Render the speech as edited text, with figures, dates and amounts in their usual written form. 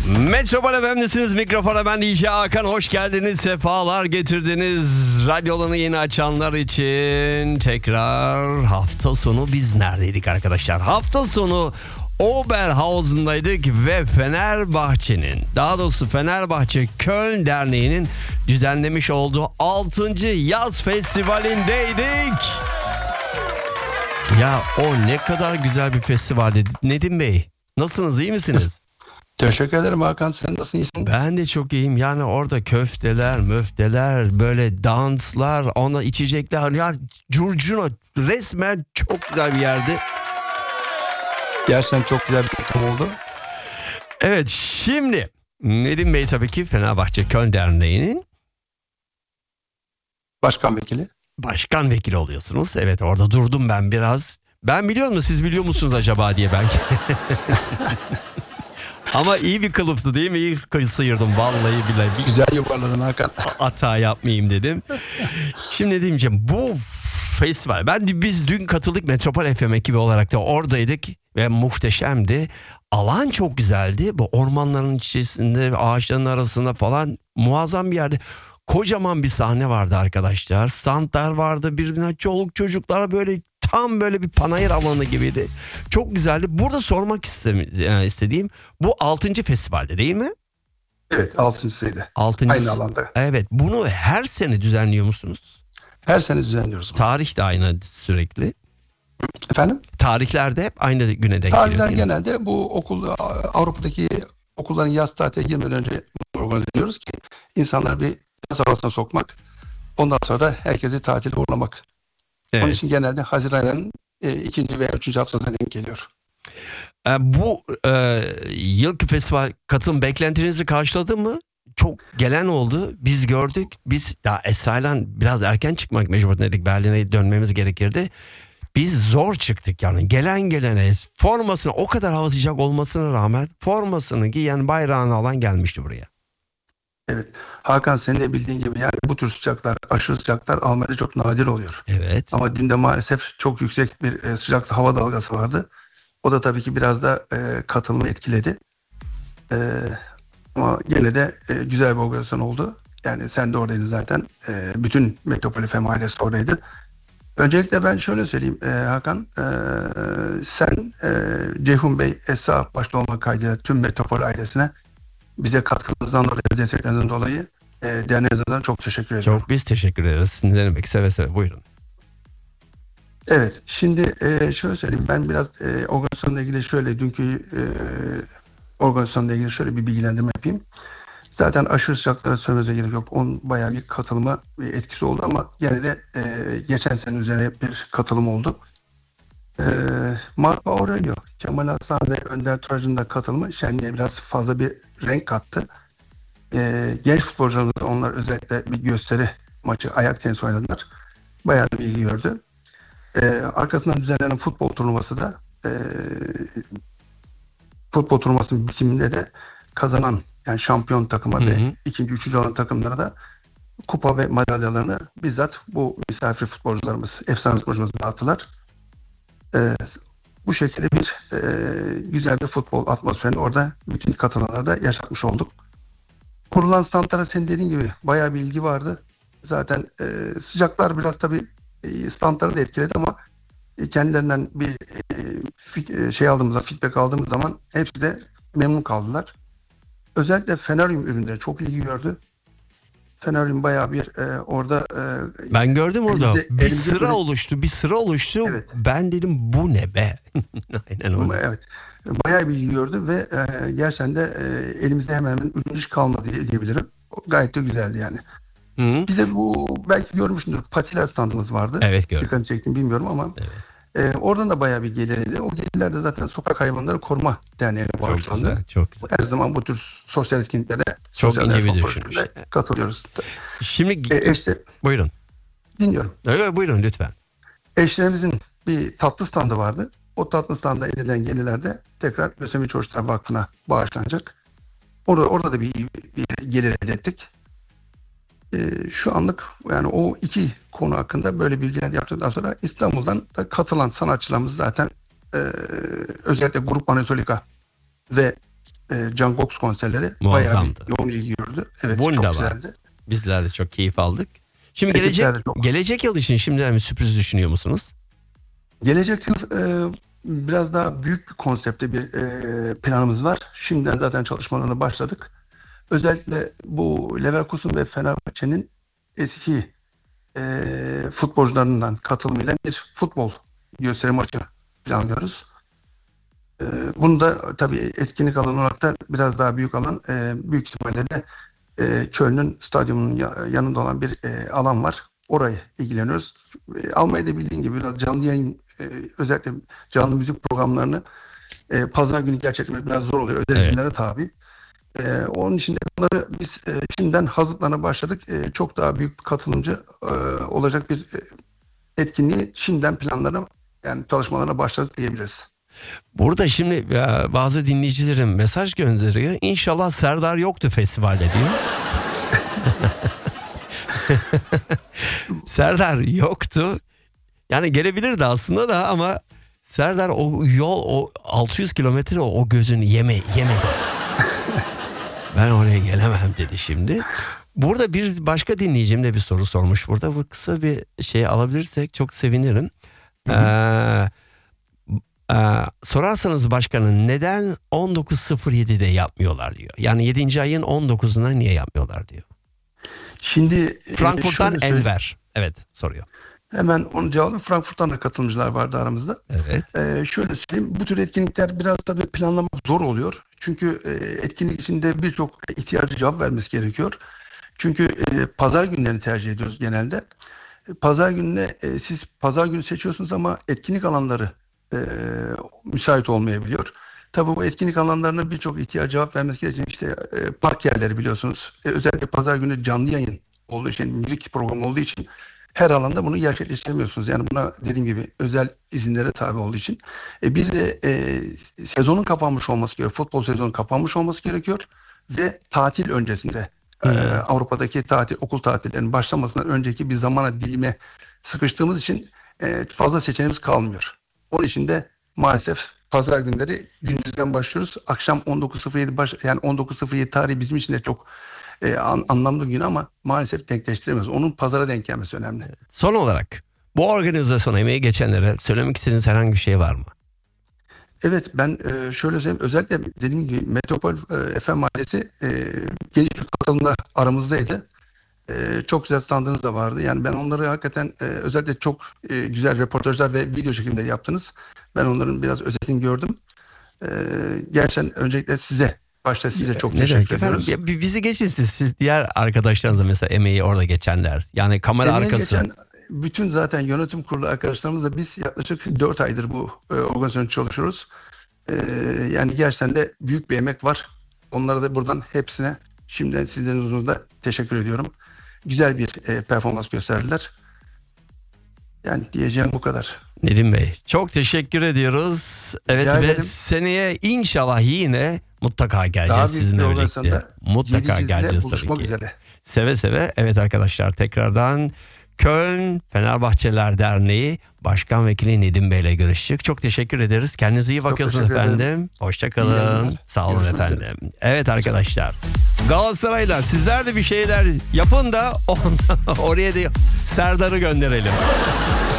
Metropol FM'desiniz. Mikrofona ben DJ Hakan. Hoş geldiniz. Sefalar getirdiniz. Radyolarını yeni açanlar için tekrar hafta sonu biz neredeydik arkadaşlar? Hafta sonu Oberhausen'daydık ve Fenerbahçe'nin, daha doğrusu Fenerbahçe Köln Derneği'nin düzenlemiş olduğu 6. Yaz Festivali'ndeydik. Ya o ne kadar güzel bir festivaldi. Nedim Bey, nasılsınız, iyi misiniz? Teşekkür ederim Hakan, sen nasılsın, iyisin? Ben de çok iyiyim. Yani orada köfteler, möfteler, böyle danslar, ona içecekler, ya curcuna, resmen çok güzel bir yerdi. Gerçekten çok güzel bir ortam oldu. Evet, şimdi Nedim Bey tabii ki Fenerbahçe Köln Derneği'nin başkan vekili oluyorsunuz. Evet, orada durdum ben biraz. Ben biliyor musun, siz biliyor musunuz acaba diye belki. Ama iyi bir kılıftı değil mi? İyi sıyırdım vallahi billahi. Güzel yuvarladın Hakan. Hata yapmayayım dedim. Şimdi ne diyeceğim, bu festival, biz dün katıldık, Metropol FM ekibi olarak da oradaydık ve muhteşemdi. Alan çok güzeldi. Bu ormanların içerisinde, ağaçların arasında falan muazzam bir yerde. Kocaman bir sahne vardı arkadaşlar. Standlar vardı, birbirine çoluk çocuklar, böyle tam böyle bir panayır alanı gibiydi. Çok güzeldi. Burada sormak istediğim, bu 6. festivalde değil mi? Evet, 6.'sıydı. 6. Aynı alanda. Evet, bunu her sene düzenliyor musunuz? Her sene düzenliyoruz. Tarih de aynı sürekli. Efendim? Tarihler de hep aynı güne denk geliyor. Tarihler genelde bu Avrupa'daki okulların yaz tatiline girmeden önce organize ediyoruz ki insanları bir yaz havasına sokmak. Ondan sonra da herkesi tatile uğurlamak. Evet. Onun için genelde Haziran ayının 2. veya 3. haftasına denk geliyor. Bu yılki festival katılım beklentilerinizi karşıladı mı? Çok gelen oldu. Biz gördük. Biz daha Esra'yla biraz erken çıkmak mecburiyetindeydik. Berlin'e dönmemiz gerekirdi. Biz zor çıktık yani. Gelen gelene formasını, o kadar hava sıcak olmasına rağmen formasını giyen, bayrağını alan gelmişti buraya. Evet. Hakan, senin de bildiğin gibi yani bu tür sıcaklar, aşırı sıcaklar Almanya'da çok nadir oluyor. Evet. Ama dün de maalesef çok yüksek bir sıcak hava dalgası vardı. O da tabii ki biraz da katılımı etkiledi. Ama gene de güzel bir organizasyon oldu. Yani sen de oradaydın zaten. Bütün Metropol FM ailesi oradaydı. Öncelikle ben şöyle söyleyeyim Hakan. Sen, Ceyhun Bey, Esra başta olmak kaydıyla tüm Metropol ailesine bize katkınızdan dolayı, desteklerinizden dolayı derneğinizden çok teşekkür ediyorum. Çok biz teşekkür ederiz. Ne demek, seve seve, buyurun. Evet, şimdi şöyle söyleyeyim. Ben biraz organizasyonla ilgili dünkü organizasyonla ilgili şöyle bir bilgilendirme yapayım. Zaten aşırı sıcaklara söylememize gerek yok. Onun bayağı bir katılıma etkisi oldu ama gene de geçen sene üzerine bir katılım oldu. Marco Aurelio, Kemal Hasan ve Önder Turac'ın da katılımı şenliğe biraz fazla bir renk kattı. Genç futbolcularımız, onlar özellikle bir gösteri maçı, ayak tenisi oynadılar. Bayağı bir ilgi gördü. Arkasından düzenlenen futbol turnuvası da futbol turnuvasının bitiminde de kazanan, yani şampiyon takıma ve ikinci, üçüncü olan takımlara da kupa ve madalyalarını bizzat bu misafir futbolcularımız, efsane futbolcularımız dağıttılar. Bu şekilde bir güzel bir futbol atmosferini orada bütün katılanlarda yaşatmış olduk. Kurulan standlara senin dediğin gibi bayağı bir ilgi vardı. Zaten sıcaklar biraz tabii standları da etkiledi ama kendilerinden bir feedback aldığımız zaman hepsi de memnun kaldılar. Özellikle Feneryum ürünleri çok ilgi gördü. Feneryum bayağı bir orada... Ben gördüm orada. Bir sıra oluştu. Evet. Ben dedim, bu ne be? Aynen öyle. Evet. Bayağı bir ilgi gördü ve gerçekten de elimizde hemen hemen ürün hiç kalmadı diyebilirim. Gayet de güzeldi yani. Hı. Bir de bu, belki görmüşsündür, patiler standımız vardı. Evet, gördüm. Dikkatini çektim bilmiyorum ama oradan da bayağı bir gelirdi. O gelirler de zaten Sokak Hayvanları Koruma Derneği'ne bağlandı. Çok güzel, çok güzel. Her zaman bu tür sosyal etkinliklere, Çok sosyal ince bir reform düşünmüş. projelerine katılıyoruz. Şimdi buyurun. Dinliyorum. Evet, buyurun lütfen. Eşlerimizin bir tatlı standı vardı. O tatlı standa edilen gelirler de tekrar Lösemi Çocuklar Vakfı'na bağışlanacak. Orada da bir gelir elde ettik. Şu anlık yani o iki konu hakkında böyle bilgiler yaptıktan sonra İstanbul'dan da katılan sanatçılarımız zaten özellikle Grup Anatolika ve Can Cox konserleri bayağı Muazzamdı. bir yoğun ilgi gördü. Evet, çok Wunderbar. güzeldi. Bizler de çok keyif aldık. Şimdi Ekipler de çok. gelecek yıl için şimdiden bir sürpriz düşünüyor musunuz? Gelecek yıl biraz daha büyük bir konsepte bir planımız var. Şimdiden zaten çalışmalarına başladık. Özellikle bu Leverkusen ve Fenerbahçe'nin eski futbolcularından katılımıyla bir futbol gösteri maçı planlıyoruz. Bunu da tabii etkinlik alanı olarak da biraz daha büyük alan, büyük ihtimalle de Köln'ün stadyumunun yanında olan bir alan var. Orayı ilgileniyoruz. Almanya'da bildiğin gibi biraz canlı yayın, özellikle canlı müzik programlarını pazar günü gerçekleştirmek biraz zor oluyor. Özel izinlere tabi. Onun için de bunları biz şimdiden hazırlıklarına başladık. Çok daha büyük bir katılımcı olacak bir etkinliği şimdiden planlarına, yani çalışmalarına başladık diyebiliriz. Burada şimdi bazı dinleyicilerim mesaj gönderiyor. İnşallah Serdar yoktu festivalde diyor. Serdar yoktu. Yani gelebilirdi aslında da ama Serdar o yol, o 600 kilometre o gözünü yemedi. Ben oraya gelemem dedi şimdi. Burada bir başka dinleyicim de bir soru sormuş. Burada bu kısa bir şey alabilirsek çok sevinirim. Sorarsanız başkanın neden 19.07'de yapmıyorlar diyor. Yani 7. ayın 19'unda niye yapmıyorlar diyor. Şimdi Frankfurt'tan Enver. Evet, soruyor. Hemen onun cevabı, Frankfurt'tan da katılımcılar vardı aramızda. Evet. Şöyle söyleyeyim, bu tür etkinlikler biraz tabii planlamak zor oluyor. Çünkü etkinlik içinde birçok ihtiyacı cevap vermesi gerekiyor. Çünkü pazar günlerini tercih ediyoruz genelde. Pazar gününe siz pazar günü seçiyorsunuz ama etkinlik alanları müsait olmayabiliyor. Tabii bu etkinlik alanlarına birçok ihtiyaca cevap vermesi gerekiyor. İşte park yerleri biliyorsunuz. Özellikle pazar günü canlı yayın olduğu için, müzik programı olduğu için her alanda bunu gerçekleştiremiyorsunuz. Yani buna dediğim gibi özel izinlere tabi olduğu için. Bir de sezonun kapanmış olması gerekiyor. Futbol sezonun kapanmış olması gerekiyor. Ve tatil öncesinde Avrupa'daki okul tatillerinin başlamasından önceki bir zamana dilime sıkıştığımız için fazla seçeneğimiz kalmıyor. Onun için de maalesef pazar günleri gündüzden başlıyoruz. Akşam 19.07 yani 19.07 tarihi bizim için de çok anlamlı bir gün ama maalesef denkleştiremiyoruz. Onun pazara denk gelmesi önemli. Son olarak bu organizasyona emeği geçenlere söylemek istediğiniz herhangi bir şey var mı? Evet, ben şöyle söyleyeyim. Özellikle dediğim gibi Metropol FM ailesi geniş bir katılımda aramızdaydı. Çok güzel standınız da vardı. Yani ben onları hakikaten özellikle çok güzel röportajlar ve video çekimleri yaptınız. Ben onların biraz özetini gördüm. Gerçekten öncelikle başta size çok teşekkür ediyoruz. Bizi geçin siz diğer arkadaşlarınızla mesela emeği orada geçenler. Yani kamera Emeği arkası. geçen bütün zaten yönetim kurulu arkadaşlarımızla biz yaklaşık 4 aydır bu organizasyonda çalışıyoruz. Yani gerçekten de büyük bir emek var. Onlara da buradan hepsine şimdiden sizlerin huzurunda teşekkür ediyorum. Güzel bir performans gösterdiler. Yani diyeceğim bu kadar. Nedim Bey çok teşekkür ediyoruz. Evet ve seneye inşallah yine mutlaka geleceğiz sizinle birlikte. Mutlaka geleceğiz tabii ki. Üzere. Seve seve. Evet arkadaşlar, tekrardan Köln Fenerbahçeliler Derneği Başkan Vekili Nedim Bey ile görüştük. Çok teşekkür ederiz. Kendinize iyi bakıyorsunuz efendim. Hoşçakalın. Sağ olun efendim. Evet arkadaşlar. Galatasaraylar sizler de bir şeyler yapın da oraya da Serdar'ı gönderelim.